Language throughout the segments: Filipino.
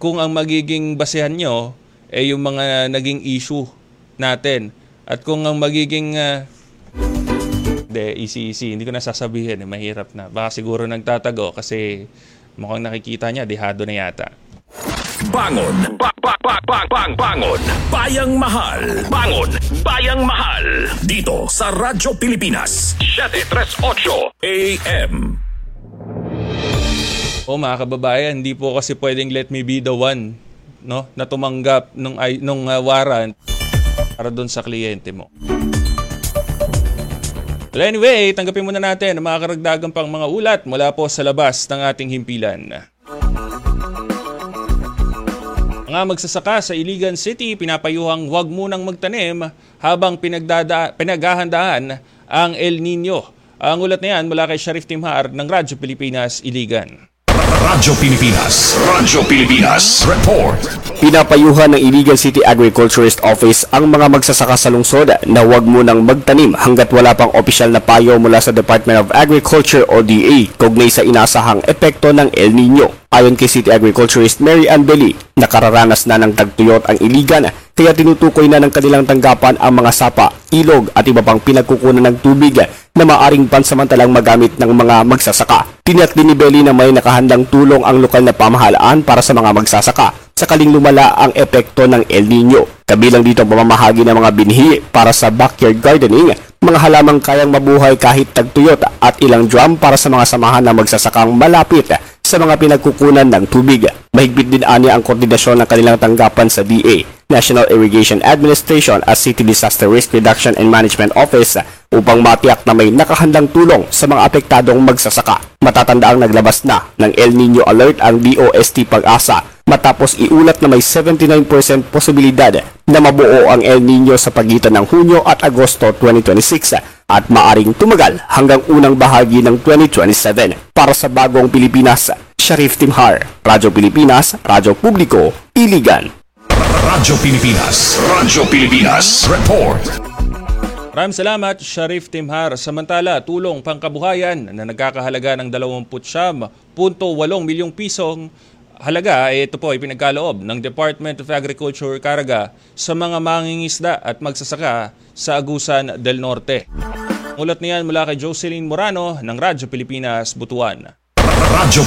kung ang magiging basehan nyo yung mga naging issue natin. At kung ang magiging easy, hindi ko na sasabihin, mahirap na. Baka siguro nagtatago kasi mukhang nakikita niya, dehado na yata. Bangon! Bangon! Bayang Mahal! Bangon! Bayang Mahal! Dito sa Radyo Pilipinas 738 AM. Mga kababayan, hindi po kasi pwedeng let me be the one, no, na tumanggap nung warrant para doon sa kliyente mo. Well, anyway, tanggapin muna natin ang mga karagdagang pang mga ulat mula po sa labas ng ating himpilan. Mga magsasaka sa Iligan City, pinapayuhang huwag munang magtanim habang pinaghahandaan ang El Nino. Ang ulat na yan mula kay Sheriff Timhar ng Radyo Pilipinas, Iligan. Radyo Pilipinas Report. Pinapayuhan ng Iligan City Agriculturist Office ang mga magsasaka sa lungsod na huwag munang magtanim hanggat wala pang opisyal na payo mula sa Department of Agriculture o DA kaugnay sa inasahang epekto ng El Nino. Ayon kay City Agriculturist Mary Ann Belli, nakararanas na ng tagtuyot ang Iligan kaya tinutukoy na ng kanilang tanggapan ang mga sapa, ilog at iba pang pinagkukunan ng tubig na maaring pansamantalang magamit ng mga magsasaka. Tiniyak din ni Belli na may nakahandang tulong ang lokal na pamahalaan para sa mga magsasaka sakaling lumala ang epekto ng El Nino. Kabilang dito ang pamamahagi ng mga binhi para sa backyard gardening, mga halamang kayang mabuhay kahit tagtuyot at ilang drum para sa mga samahan na magsasakang malapit sa mga pinagkukunan ng tubig. Mahigpit din aniya ang koordinasyon ng kanilang tanggapan sa DA, National Irrigation Administration at City Disaster Risk Reduction and Management Office upang matiyak na may nakahandang tulong sa mga apektadong magsasaka. Matatandaang naglabas na ng El Nino Alert ang DOST Pag-asa matapos iulat na may 79% posibilidad na mabuo ang El Nino sa pagitan ng Hunyo at Agosto 2026 at maaring tumagal hanggang unang bahagi ng 2027. Para sa Bagong Pilipinas, Sheriff Timhar, Radyo Pilipinas, Radyo Publiko, Iligan. Radyo Pilipinas Report. Maraming salamat, Sheriff Timhar. Samantala, tulong pangkabuhayan na nagkakahalaga ng 29.8 milyong pisong halaga, ito po ay pinagkaloob ng Department of Agriculture Caraga sa mga mangingisda at magsasaka sa Agusan del Norte. Ulat niyan mula kay Jocelyn Morano ng Radyo Pilipinas, Butuan. Radyo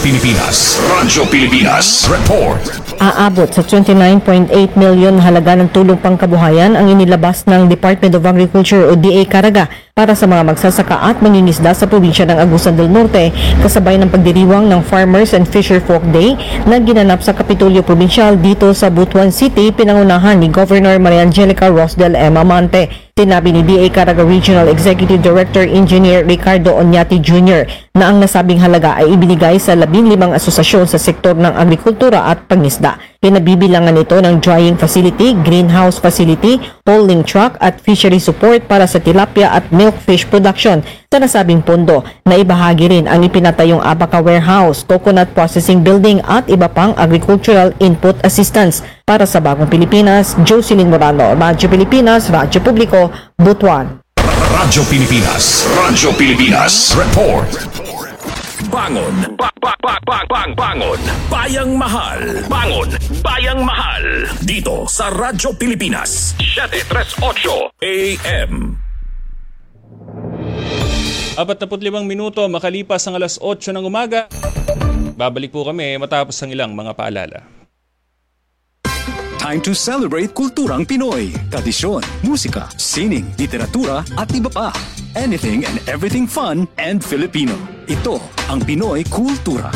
Pilipinas Report. Aabot sa 29.8 milyon halaga ng tulong pangkabuhayan ang inilabas ng Department of Agriculture o DA Caraga para sa mga magsasaka at mangingisda sa probinsya ng Agusan del Norte kasabay ng pagdiriwang ng Farmers and Fisher Folk Day na ginanap sa Kapitolyo Provincial dito sa Butuan City, pinangunahan ni Governor Maria Angelica Rosdel M. Amante. Sinabi ni DA Caraga Regional Executive Director Engineer Ricardo Oñati Jr. na ang nasabing halaga ay ibinigay sa 15 asosasyon sa sektor ng agrikultura at pangisda. Pinabibilangan ito ng drying facility, greenhouse facility, holding truck at fishery support para sa tilapia at milkfish production sa nasabing pondo. Na ibahagi rin ang ipinatayong Abaca Warehouse, coconut processing building at iba pang agricultural input assistance. Para sa Bagong Pilipinas, Jocelyn Morano, Radyo Pilipinas, Radyo Publiko, Butuan. Radyo Pilipinas Report. Bangon! Bangon! Bayang Mahal! Bangon! Bayang Mahal! Dito sa Radyo Pilipinas 738 AM. 45 minuto makalipas ang alas 8 ng umaga. Babalik po kami matapos ang ilang mga paalala. Time to celebrate kulturang Pinoy. Tradisyon, musika, sining, literatura at iba pa. Anything and everything fun and Filipino. Ito ang Pinoy Kultura.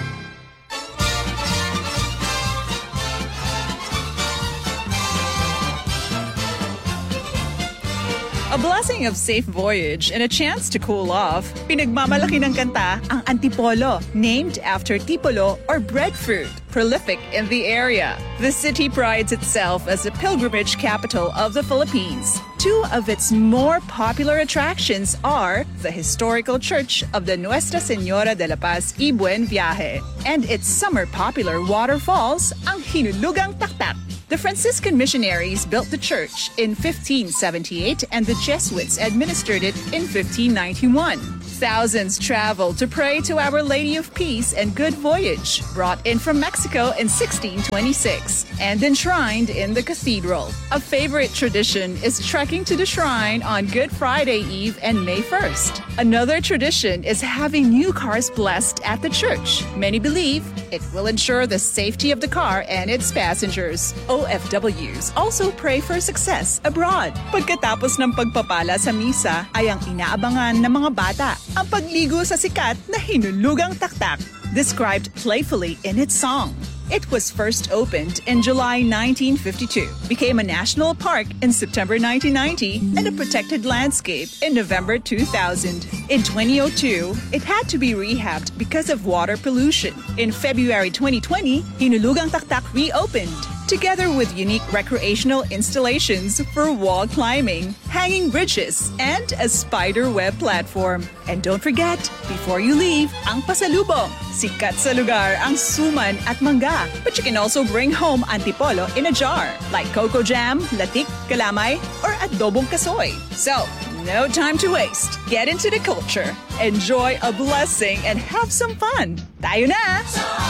A blessing of safe voyage and a chance to cool off. Pinagmamalaki ng kanta ang Antipolo, named after tipolo or breadfruit, prolific in the area. The city prides itself as the pilgrimage capital of the Philippines. Two of its more popular attractions are the historical church of the Nuestra Señora de la Paz y Buen Viaje and its summer popular waterfalls, ang Hinulugang Taktak. The Franciscan missionaries built the church in 1578 and the Jesuits administered it in 1591. Thousands traveled to pray to Our Lady of Peace and Good Voyage, brought in from Mexico in 1626 and enshrined in the cathedral. A favorite tradition is trekking to the shrine on Good Friday Eve and May 1st. Another tradition is having new cars blessed at the church. Many believe it will ensure the safety of the car and its passengers. OFWs also pray for success abroad. Pagkatapos ng pagpapala sa misa ay ang inaabangan ng mga bata ang pagligo sa sikat na hinulugang taktak, described playfully in its song. It was first opened in July 1952, became a national park in September 1990, and a protected landscape in November 2000. In 2002, it had to be rehabbed because of water pollution. In February 2020, Hinulugang Taktak reopened, together with unique recreational installations for wall climbing, hanging bridges, and a spider web platform. And don't forget, before you leave, ang pasalubong. Sikat sa lugar ang suman at mangga. But you can also bring home antipolo in a jar, like cocoa jam, latik, kalamay, or adobong kasoy. So, no time to waste. Get into the culture, enjoy a blessing, and have some fun. Tayo na!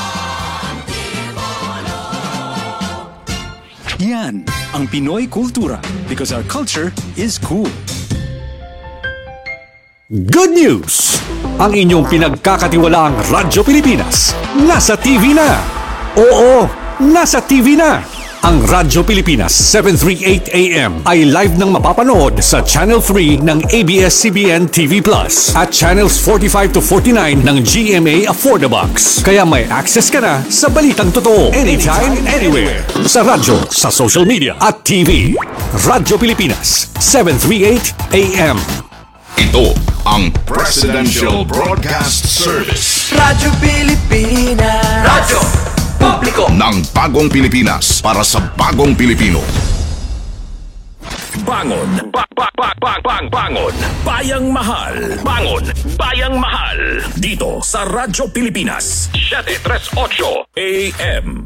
Yan ang Pinoy Kultura, because our culture is cool. Good news! Ang inyong pinagkakatiwalaang Radyo Pilipinas nasa TV na! Oo, nasa TV na! Ang Radyo Pilipinas 738 AM ay live nang mapapanood sa Channel 3 ng ABS-CBN TV Plus at Channels 45 to 49 ng GMA Affordabox. Kaya may access ka na sa balitang totoo anytime, anywhere. Sa radyo, sa social media at TV. Radyo Pilipinas 738 AM. Ito ang Presidential Broadcast Service. Radyo Pilipinas. Radyo Publiko ng bagong Pilipinas para sa bagong Pilipino. Bangon, bangon, bayang mahal. Bangon, bayang mahal. Dito sa Radyo Pilipinas, 738 AM.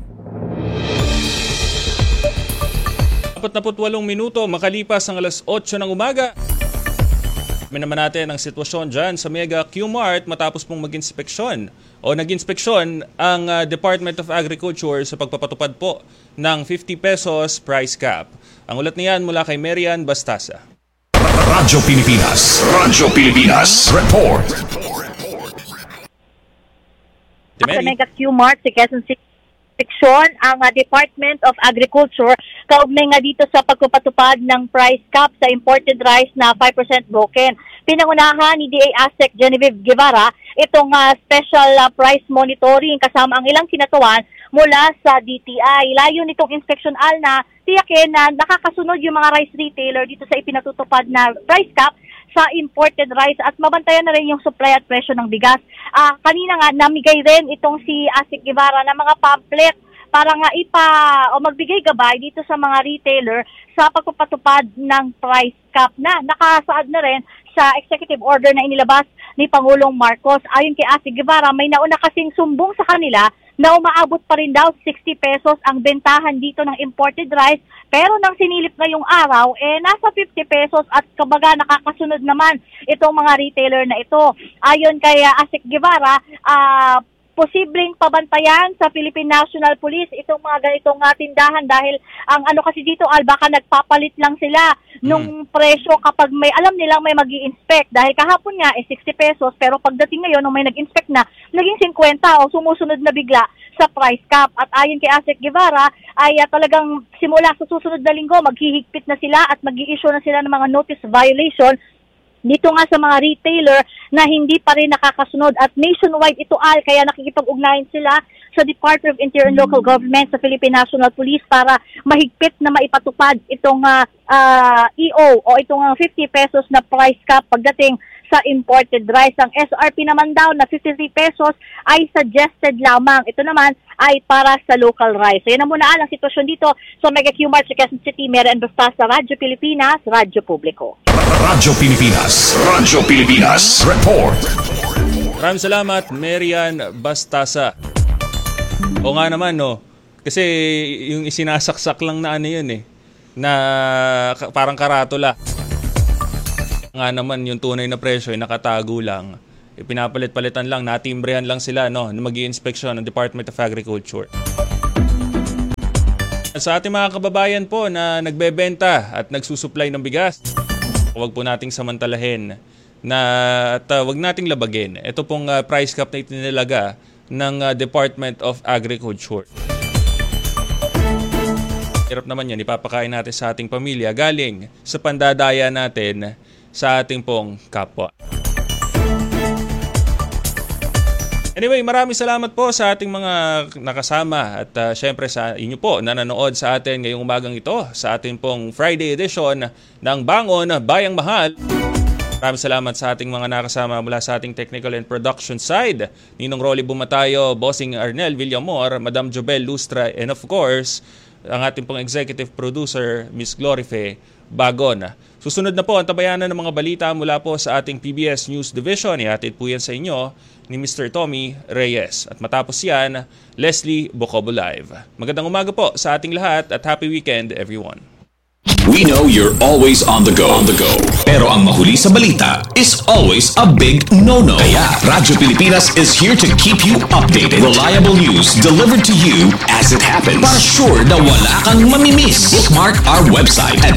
48 minuto makalipas ang alas 8 ng umaga. Naman natin ang sitwasyon dyan sa Mega Q-Mart matapos pong mag-inspeksyon o nag-inspeksyon ang Department of Agriculture sa pagpapatupad po ng 50 pesos price cap. Ang ulat niyan mula kay Marian Bastasa. Radyo Pilipinas, Radyo Pilipinas, report. Sa Mega Q-Mart sa Quezon City, inspeksyon ang Department of Agriculture kaugnay nga dito sa pagpapatupad ng price cap sa imported rice na 5% broken. Pinangunahan ni DA ASEC Genevieve Guevara itong special price monitoring kasama ang ilang kinatawan mula sa DTI. Layo nitong inspeksyon na tiyakin na nakakasunod yung mga rice retailer dito sa ipinatutupad na price cap sa imported rice at mabantayan na rin yung supply at presyo ng bigas. Kanina nga namigay rin itong si ASEC Guevara ng mga pamphlet para nga magbigay gabay dito sa mga retailer sa pagpapatupad ng price cap na nakasaad na rin sa executive order na inilabas ni Pangulong Marcos. Ayon kay ASEC Guevara, may nauna kasing sumbong sa kanila na umaabot pa rin daw 60 pesos ang bentahan dito ng imported rice, pero nang sinilip ngayong araw, nasa 50 pesos at kabaga nakakasunod naman itong mga retailer na ito. Ayon kay ASEC Guevara, posibleng pabantayan sa Philippine National Police itong mga ganitong tindahan dahil ang ano kasi dito, baka nagpapalit lang sila nung presyo kapag may alam nilang may magi-inspect. Dahil kahapon nga 60 pesos pero pagdating ngayon nung may nag-inspect na, naging 50 o sumusunod na bigla sa price cap. At ayon kay ASEC Guevara ay talagang simula sa susunod na linggo maghihigpit na sila at mag-i-issue na sila ng mga notice violation dito nga sa mga retailer na hindi pa rin nakakasunod at nationwide ito kaya nakikipag-ugnayan sila sa Department of Interior and Local Government sa Philippine National Police para mahigpit na maipatupad itong EO o itong 50 pesos na price cap pagdating sa imported rice. Ang SRP naman daw na 53 pesos ay suggested lamang. Ito naman ay para sa local rice. So yan na muna ang sitwasyon dito sa Mega Q-Mart sa Quezon City. Marian Bastasa, Radyo Pilipinas, Radyo Publiko. Radyo Pilipinas, Radyo Pilipinas, report. Maraming salamat, Marian Bastasa. O nga naman, no? Kasi yung isinasaksak lang na yun na parang karatula. Nga naman, yung tunay na presyo ay nakatago lang Pinapalit-palitan lang, natimbrehan lang sila na mag-i-inspeksyon ng Department of Agriculture. Sa ating mga kababayan po na nagbebenta at nagsusupply ng bigas, huwag po nating samantalahin at huwag nating labagin. Ito pong price cap na itinilaga ng Department of Agriculture. Hirap naman yan, ipapakain natin sa ating pamilya galing sa pandadaya natin sa ating pong kapwa. Anyway, maraming salamat po sa ating mga nakasama at syempre sa inyo po na nanood sa atin ngayong umagang ito sa ating pong Friday edition ng Bangon Bayang Mahal. Maraming salamat sa ating mga nakasama mula sa ating technical and production side. Ninong Rolly Bumatayo, Bossing Arnel Villamor, Madam Jobel Lustra, and of course, ang ating pong executive producer, Miss Glorife Bagon. Susunod na po ang tabayanan ng mga balita mula po sa ating PBS News Division. Ihatid po yan sa inyo ni Mr. Tommy Reyes. At matapos yan, Leslie Bocobo Live. Magandang umaga po sa ating lahat at happy weekend everyone. We know you're always on the go. Pero ang mahuli sa balita is always a big no-no. Kaya Radyo Pilipinas is here to keep you updated. Reliable news delivered to you as it happens. Para sure na wala kang mamimiss. Bookmark our website at